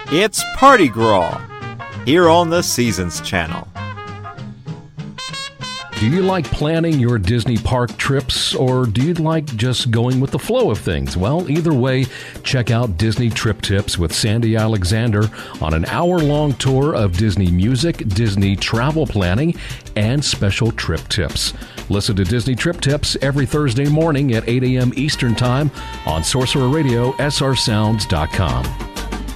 It's Party Gras, here on the Seasons Channel. Do you like planning your Disney park trips, or do you like just going with the flow of things? Well, either way, check out Disney Trip Tips with Sandy Alexander on an hour-long tour of Disney music, Disney travel planning, and special trip tips. Listen to Disney Trip Tips every Thursday morning at 8 a.m. Eastern Time on Sorcerer Radio, srsounds.com.